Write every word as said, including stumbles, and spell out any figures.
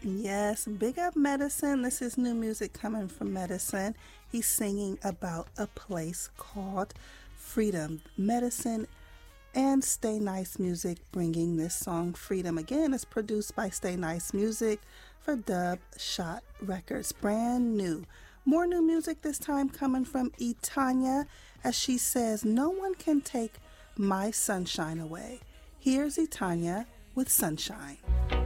Yes, big up Medicine. This is new music coming from Medicine. He's singing about a place called Freedom. Medicine and Stay Nice Music bringing this song Freedom. Again, it's produced by Stay Nice Music for Dub Shot Records. Brand new. More new music this time coming from Etanya as she says, no one can take my sunshine away. Here's Etanya with Sunshine.